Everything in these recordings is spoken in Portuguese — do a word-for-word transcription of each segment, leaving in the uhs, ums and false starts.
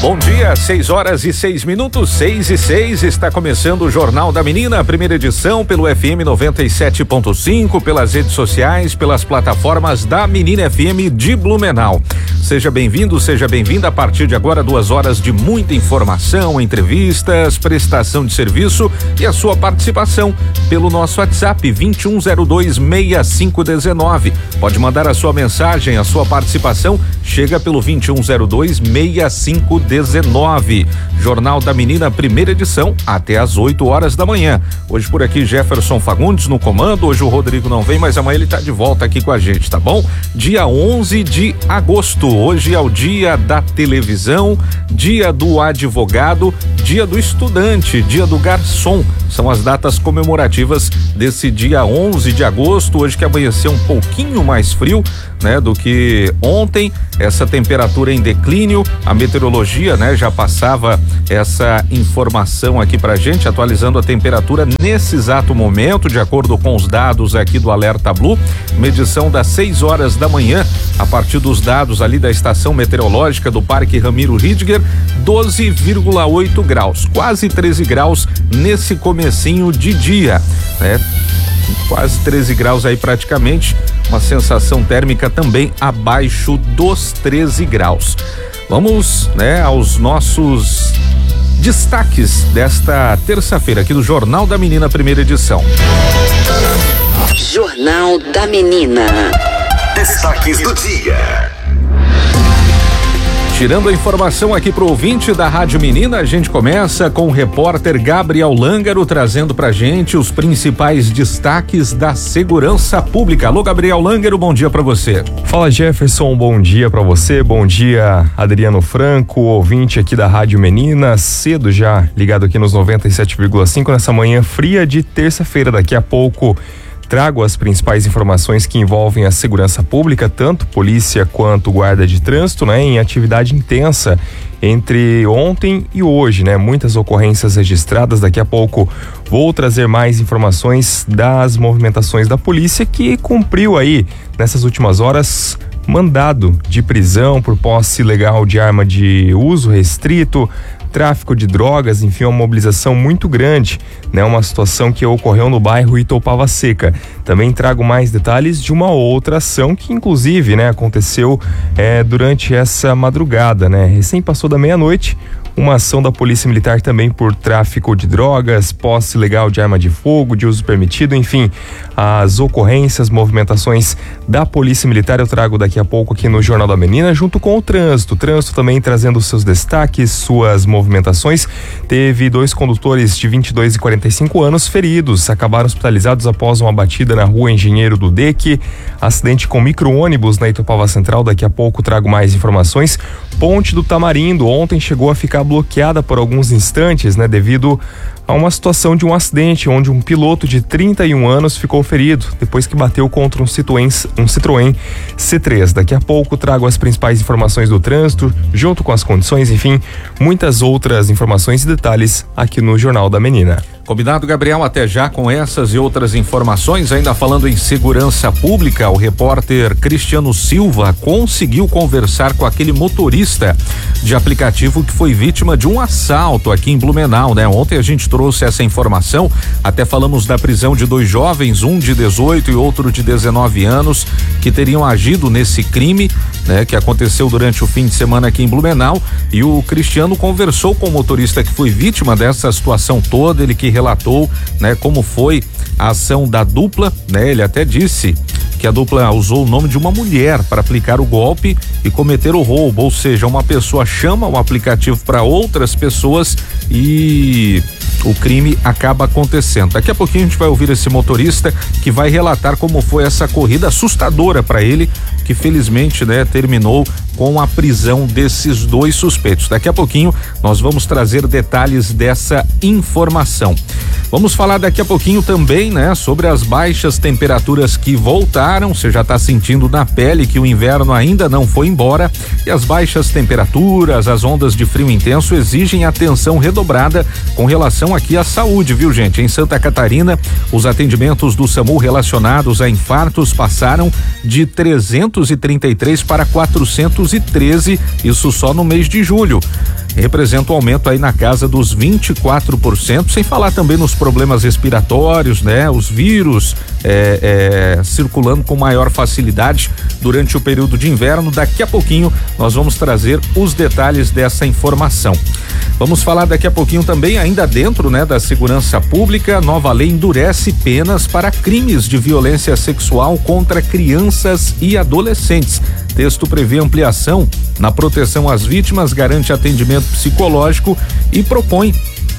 Bom dia, seis horas e seis minutos, seis e seis, está começando o Jornal da Menina, primeira edição pelo F M noventa e sete ponto cinco, pelas redes sociais, pelas plataformas da Menina F M de Blumenau. Seja bem-vindo, seja bem-vinda. A partir de agora, duas horas de muita informação, entrevistas, prestação de serviço e a sua participação pelo nosso WhatsApp vinte e um zero dois, seis cinco um nove. Pode mandar a sua mensagem, a sua participação chega pelo vinte e um zero dois, seis cinco um nove. Jornal da Menina, primeira edição, até às oito horas da manhã. Hoje por aqui Jefferson Fagundes no comando. Hoje o Rodrigo não vem, mas amanhã ele tá de volta aqui com a gente, tá bom? Dia onze de agosto. Hoje é o dia da televisão, dia do advogado, dia do estudante, dia do garçom. São as datas comemorativas desse dia onze de agosto. Hoje que amanheceu um pouquinho mais frio, né, do que ontem. Essa temperatura em declínio, a meteorologia, né, já passava essa informação aqui pra gente, atualizando a temperatura nesse exato momento, de acordo com os dados aqui do Alerta Blue, medição das seis horas da manhã, a partir dos dados ali da estação meteorológica do Parque Ramiro Ridger, doze vírgula oito graus, quase treze graus nesse comecinho de dia, né? Quase treze graus aí praticamente, uma sensação térmica também abaixo dos treze graus. Vamos, né, aos nossos destaques desta terça-feira aqui do Jornal da Menina, primeira edição. Jornal da Menina. Destaques do dia. Tirando a informação aqui pro ouvinte da Rádio Menina, a gente começa com o repórter Gabriel Lângaro trazendo pra gente os principais destaques da segurança pública. Alô, Gabriel Lângaro, bom dia pra você. Fala, Jefferson, bom dia pra você, bom dia, Adriano Franco, ouvinte aqui da Rádio Menina, cedo já ligado aqui nos noventa e sete vírgula cinco nessa manhã fria de terça-feira. Daqui a pouco trago as principais informações que envolvem a segurança pública, tanto polícia quanto guarda de trânsito, né, em atividade intensa entre ontem e hoje, né, muitas ocorrências registradas. Daqui a pouco vou trazer mais informações das movimentações da polícia, que cumpriu aí nessas últimas horas mandado de prisão por posse ilegal de arma de uso restrito, tráfico de drogas, enfim, uma mobilização muito grande, né? Uma situação que ocorreu no bairro Itopava Seca. Também trago mais detalhes de uma outra ação que, inclusive, né, aconteceu é, durante essa madrugada, né? Recém passou da meia-noite, uma ação da Polícia Militar também por tráfico de drogas, posse ilegal de arma de fogo, de uso permitido, enfim, as ocorrências, movimentações da Polícia Militar eu trago daqui a pouco aqui no Jornal da Menina, junto com o trânsito. O trânsito também trazendo seus destaques, suas movimentações. Teve dois condutores de vinte e dois e quarenta e cinco anos feridos, acabaram hospitalizados após uma batida na rua Engenheiro do Deque, acidente com micro-ônibus na Itopava Central. Daqui a pouco trago mais informações. Ponte do Tamarindo ontem chegou a ficar bloqueada por alguns instantes, né, devido a uma situação de um acidente onde um piloto de trinta e um anos ficou ferido depois que bateu contra um Citroën, um Citroën C três. Daqui a pouco trago as principais informações do trânsito, junto com as condições, enfim, muitas outras informações e detalhes aqui no Jornal da Menina. Combinado, Gabriel, até já com essas e outras informações. Ainda falando em segurança pública, o repórter Cristiano Silva conseguiu conversar com aquele motorista de aplicativo que foi vítima de um assalto aqui em Blumenau, né? Ontem a gente trouxe essa informação, até falamos da prisão de dois jovens, um de dezoito e outro de dezenove anos, que teriam agido nesse crime, né, que aconteceu durante o fim de semana aqui em Blumenau. E o Cristiano conversou com o motorista que foi vítima dessa situação toda, ele que relatou, né, como foi a ação da dupla, né? Ele até disse que a dupla usou o nome de uma mulher para aplicar o golpe e cometer o roubo, ou seja, uma pessoa chama o aplicativo para outras pessoas e o crime acaba acontecendo. Daqui a pouquinho a gente vai ouvir esse motorista que vai relatar como foi essa corrida assustadora para ele, que felizmente, né, terminou com a prisão desses dois suspeitos. Daqui a pouquinho nós vamos trazer detalhes dessa informação. Vamos falar daqui a pouquinho também, né, sobre as baixas temperaturas que voltaram. Você já está sentindo na pele que o inverno ainda não foi embora, e as baixas temperaturas, as ondas de frio intenso exigem atenção redobrada com relação aqui à saúde, viu, gente? Em Santa Catarina, os atendimentos do SAMU relacionados a infartos passaram de trezentos e trinta e três para quatrocentos e treze, isso só no mês de julho. representa um aumento aí na casa dos vinte e quatro por cento, sem falar também nos problemas respiratórios, né? Os vírus é, é, circulando com maior facilidade durante o período de inverno. Daqui a pouquinho nós vamos trazer os detalhes dessa informação. Vamos falar daqui a pouquinho também, ainda dentro, né, da segurança pública, nova lei endurece penas para crimes de violência sexual contra crianças e adolescentes. Texto prevê ampliação na proteção às vítimas, garante atendimento psicológico e propõe,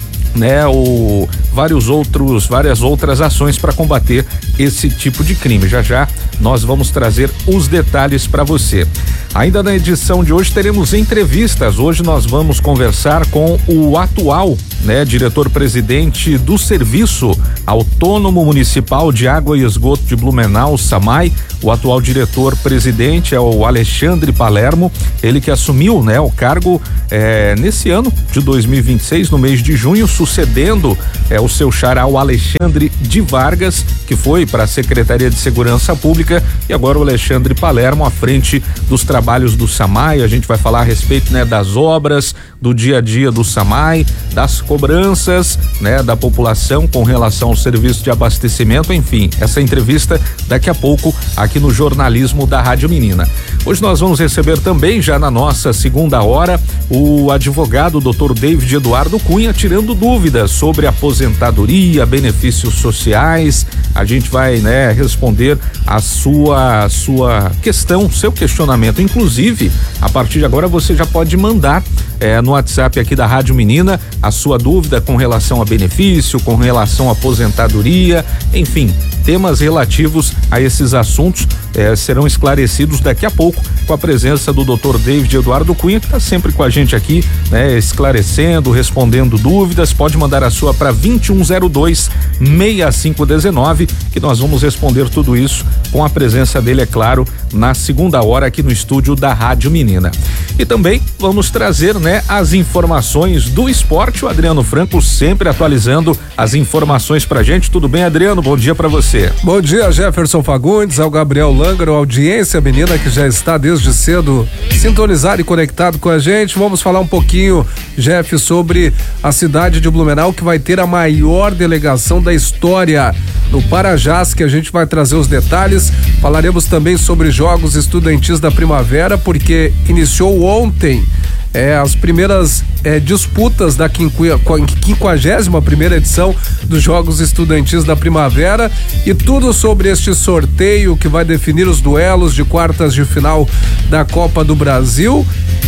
né, o vários outros, várias outras ações para combater esse tipo de crime. Já já nós vamos trazer os detalhes para você. Ainda na edição de hoje teremos entrevistas. Hoje nós vamos conversar com o atual, né, diretor-presidente do Serviço Autônomo Municipal de Água e Esgoto de Blumenau, SAMAI. O atual diretor-presidente é o Alexandre Palermo, ele que assumiu, né, o cargo é, nesse ano de dois mil e vinte e seis, no mês de junho, sucedendo é, o seu xará, o Alexandre de Vargas, que foi para a Secretaria de Segurança Pública, e agora o Alexandre Palermo à frente dos trabalhos do SAMAI. A gente vai falar a respeito, né, das obras, do dia a dia do SAMAI, das cobranças, né, da população com relação ao serviço de abastecimento, enfim, essa entrevista daqui a pouco aqui no jornalismo da Rádio Menina. Hoje nós vamos receber também, já na nossa segunda hora, o advogado doutor David Eduardo Cunha, tirando dúvidas sobre aposentadoria, benefícios sociais. A gente vai, né, responder a sua sua questão, seu questionamento. Inclusive, a partir de agora você já pode mandar é, no WhatsApp aqui da Rádio Menina a sua dúvida com relação a benefício, com relação à aposentadoria, enfim, temas relativos a esses assuntos é, serão esclarecidos daqui a pouco com a presença do doutor David Eduardo Cunha, que está sempre com a gente aqui, né, esclarecendo, respondendo dúvidas. Pode mandar a sua para vinte e um zero dois, sessenta e cinco dezenove, que nós vamos responder tudo isso com a presença dele, é claro, na segunda hora aqui no estúdio da Rádio Menina. E também vamos trazer, né, as informações do esporte. O Adriano Franco sempre atualizando as informações pra gente. Tudo bem, Adriano? Bom dia pra você. Bom dia, Jefferson Fagundes, ao Gabriel Langaro, audiência menina que já está desde cedo sintonizado e conectado com a gente. Vamos falar um pouquinho, Jeff, sobre a cidade de Blumenau, que vai ter a maior delegação da história no Parajás, que a gente vai trazer os detalhes. Falaremos também sobre Jogos Estudantis da Primavera, porque iniciou ontem É, as primeiras é, disputas da quinquagésima primeira edição dos Jogos Estudantis da Primavera, e tudo sobre este sorteio que vai definir os duelos de quartas de final da Copa do Brasil.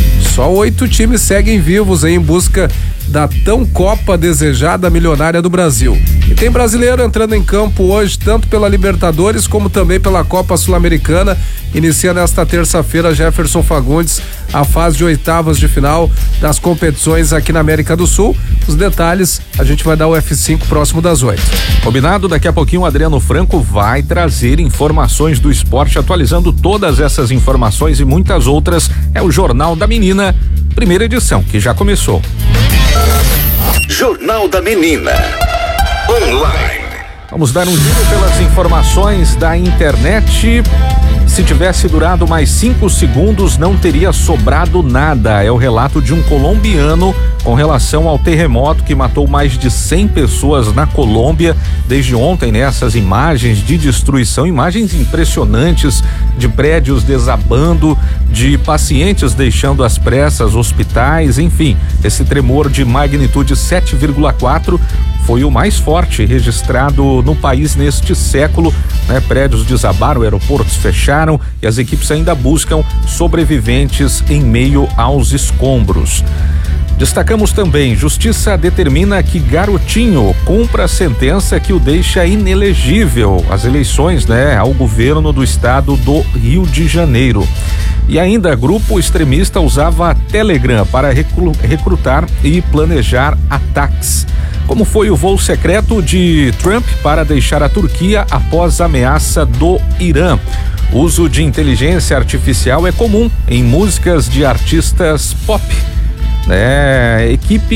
Só oito times seguem vivos aí em busca da tão Copa desejada milionária do Brasil. E tem brasileiro entrando em campo hoje, tanto pela Libertadores como também pela Copa Sul-Americana. Inicia nesta terça-feira, Jefferson Fagundes, a fase de oitavas de final das competições aqui na América do Sul. Os detalhes a gente vai dar o F cinco próximo das oito. Combinado, daqui a pouquinho o Adriano Franco vai trazer informações do esporte, atualizando todas essas informações e muitas outras. É o Jornal da Menina, primeira edição, que já começou. Jornal da Menina Online. Vamos dar um giro pelas informações da internet. Se tivesse durado mais cinco segundos, não teria sobrado nada. É o relato de um colombiano com relação ao terremoto que matou mais de cem pessoas na Colômbia desde ontem, né? Essas imagens de destruição, imagens impressionantes de prédios desabando, de pacientes deixando às pressas hospitais, enfim, esse tremor de magnitude sete vírgula quatro foi o mais forte registrado no país neste século, né? Prédios desabaram, aeroportos fecharam e as equipes ainda buscam sobreviventes em meio aos escombros. Destacamos também, Justiça determina que Garotinho cumpra a sentença que o deixa inelegível às eleições, né, ao governo do estado do Rio de Janeiro. E ainda, grupo extremista usava Telegram para recru- recrutar e planejar ataques. Como foi o voo secreto de Trump para deixar a Turquia após a ameaça do Irã? O uso de inteligência artificial é comum em músicas de artistas pop. É, equipe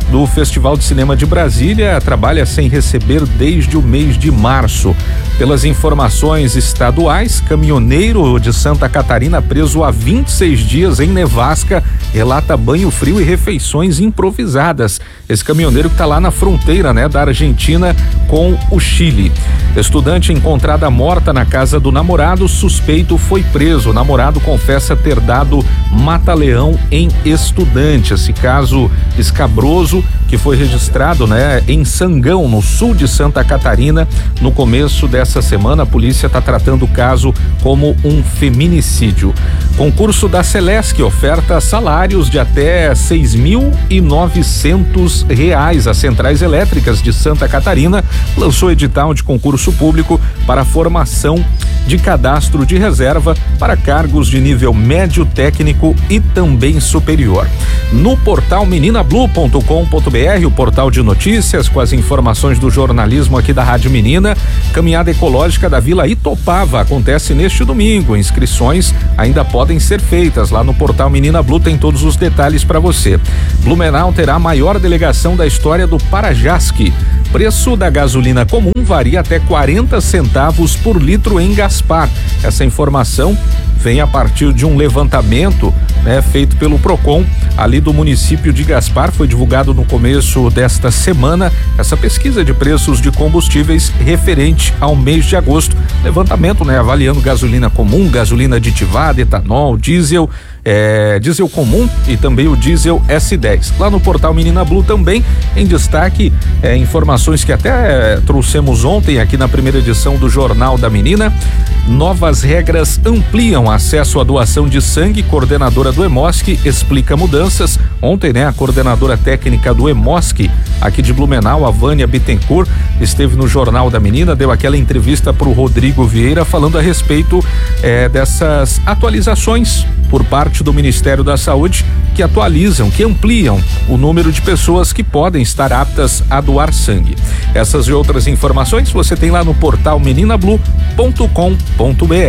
do Festival de Cinema de Brasília trabalha sem receber desde o mês de março. Pelas informações estaduais, caminhoneiro de Santa Catarina preso há vinte e seis dias em Nevasca relata banho frio e refeições improvisadas. Esse caminhoneiro que está lá na fronteira, né, da Argentina com o Chile. Estudante encontrada morta na casa do namorado, suspeito foi preso. O namorado confessa ter dado mata-leão em estudante. Esse caso escabroso que foi registrado, né, em Sangão, no sul de Santa Catarina, no começo dessa semana. A polícia está tratando o caso como um feminicídio. Concurso da Celesc oferta salários de até seis mil e novecentos reais. As Centrais Elétricas de Santa Catarina lançou edital de concurso público para formação de cadastro de reserva para cargos de nível médio, técnico e também superior. No portal menina blue ponto com ponto br, o portal de notícias com as informações do jornalismo aqui da Rádio Menina, caminhada ecológica da Vila Itopava acontece neste domingo. Inscrições ainda podem ser feitas lá no portal Menina Blue, tem todos os detalhes para você. Blumenau terá a maior delegação da história do Parajasque. Preço da gasolina comum varia até quarenta centavos por litro em Gaspar. Essa informação vem a partir de um levantamento, né, feito pelo Procon ali do município de Gaspar. Foi divulgado no começo desta semana essa pesquisa de preços de combustíveis referente ao mês de agosto. Levantamento, né, avaliando gasolina comum, gasolina aditivada, etanol, diesel, é, diesel comum e também o diesel S dez. Lá no portal Menina Blue também em destaque é, informações que até é, trouxemos ontem aqui na primeira edição do Jornal da Menina. Novas regras ampliam acesso à doação de sangue. Coordenadora do Hemosc explica mudanças. Ontem, né, a coordenadora técnica do Hemosc aqui de Blumenau, a Vânia Bittencourt, esteve no Jornal da Menina, deu aquela entrevista para o Rodrigo Vieira falando a respeito eh, dessas atualizações por parte do Ministério da Saúde, que atualizam, que ampliam o número de pessoas que podem estar aptas a doar sangue. Essas e outras informações você tem lá no portal menina blue ponto com ponto br.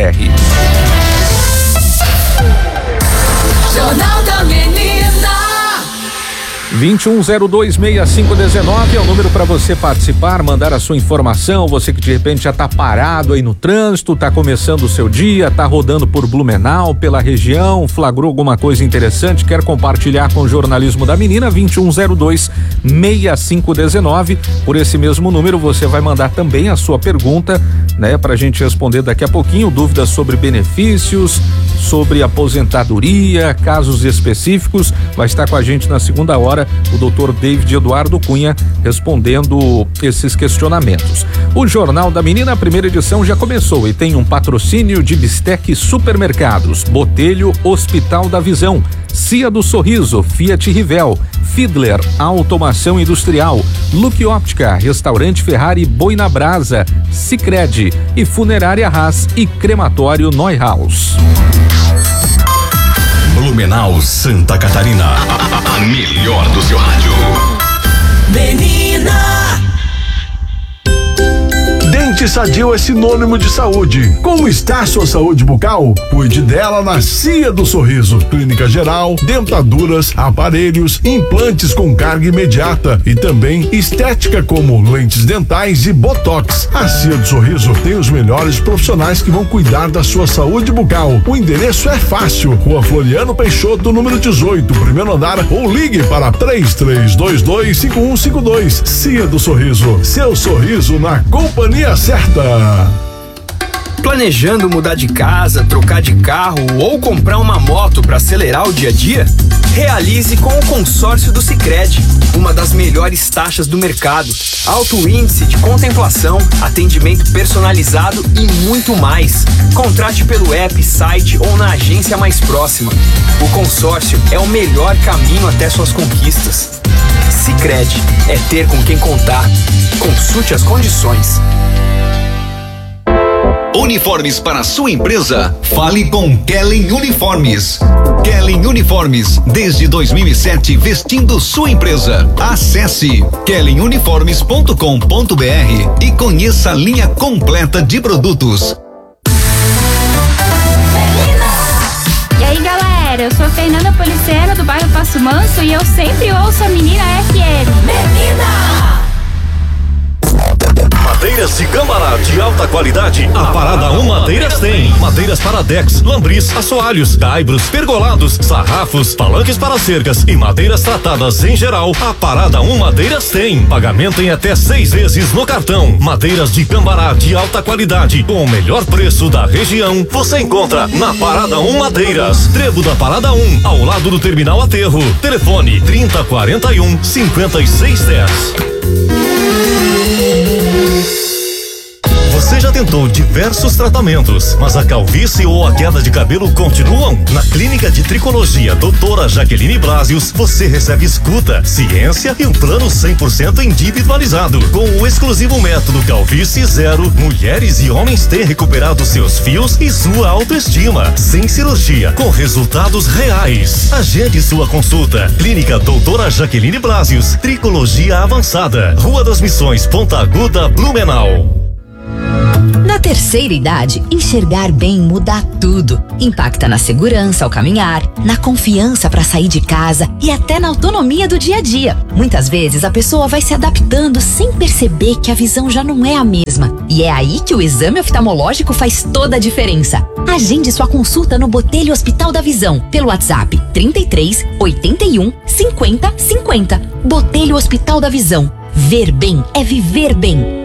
Jornal da Menina. vinte e um zero dois, sessenta e cinco dezenove é o número para você participar, mandar a sua informação. Você que de repente já está parado aí no trânsito, está começando o seu dia, está rodando por Blumenau, pela região, flagrou alguma coisa interessante, quer compartilhar com o jornalismo da Menina. Vinte e um zero dois, sessenta e cinco dezenove. Por esse mesmo número você vai mandar também a sua pergunta, né, para a gente responder daqui a pouquinho. Dúvidas sobre benefícios, sobre aposentadoria, casos específicos. Vai estar com a gente na segunda hora o doutor David Eduardo Cunha respondendo esses questionamentos. O Jornal da Menina, a primeira edição já começou e tem um patrocínio de Bistec Supermercados, Botelho Hospital da Visão, Cia do Sorriso, Fiat Rivel, Fiedler Automação Industrial, Look Óptica, Restaurante Ferrari Boi na Brasa, Sicredi e Funerária Haas e Crematório Neuhaus. Blumenau, Santa Catarina. A melhor do seu rádio. Menina. Dente Sadio é sinônimo de saúde. Como está sua saúde bucal? Cuide dela na Cia do Sorriso. Clínica geral, dentaduras, aparelhos, implantes com carga imediata e também estética como lentes dentais e botox. A Cia do Sorriso tem os melhores profissionais que vão cuidar da sua saúde bucal. O endereço é fácil. Rua Floriano Peixoto, número dezoito, primeiro andar, ou ligue para três três dois dois, cinco um cinco dois. Cia do Sorriso. Seu sorriso na companhia certa. Planejando mudar de casa, trocar de carro ou comprar uma moto para acelerar o dia a dia? Realize com o consórcio do Sicredi, uma das melhores taxas do mercado, alto índice de contemplação, atendimento personalizado e muito mais. Contrate pelo app, site ou na agência mais próxima. O consórcio é o melhor caminho até suas conquistas. Sicredi é ter com quem contar. Consulte as condições. Uniformes para a sua empresa? Fale com Kellen Uniformes. Kellen Uniformes, desde dois mil e sete, vestindo sua empresa. Acesse kellen uniformes ponto com ponto br e conheça a linha completa de produtos. E aí, galera, eu sou Fernanda Policena do bairro Passo Manso e eu sempre ouço a Menina F M. Cambará de alta qualidade, a Parada um Madeiras tem. Madeiras para decks, lambris, assoalhos, caibros, pergolados, sarrafos, palanques para cercas e madeiras tratadas em geral. A Parada um Madeiras tem. Pagamento em até seis vezes no cartão. Madeiras de Cambará de alta qualidade, com o melhor preço da região, você encontra na Parada um Madeiras. Trevo da Parada um, ao lado do Terminal Aterro. Telefone trinta quarenta e um, cinquenta e seis dez. Você já tentou diversos tratamentos, mas a calvície ou a queda de cabelo continuam? Na Clínica de Tricologia doutora Jaqueline Blasius, você recebe escuta, ciência e um plano cem por cento individualizado. Com o exclusivo método Calvície Zero, mulheres e homens têm recuperado seus fios e sua autoestima, sem cirurgia, com resultados reais. Agende sua consulta. Clínica doutora Jaqueline Blasius, Tricologia Avançada, Rua das Missões, Ponta Aguda, Blumenau. Na terceira idade, enxergar bem muda tudo. Impacta na segurança ao caminhar, na confiança para sair de casa e até na autonomia do dia a dia. Muitas vezes a pessoa vai se adaptando sem perceber que a visão já não é a mesma. E é aí que o exame oftalmológico faz toda a diferença. Agende sua consulta no Botelho Hospital da Visão pelo WhatsApp trinta e três, oitenta e um, cinquenta, cinquenta. Botelho Hospital da Visão. Ver bem é viver bem.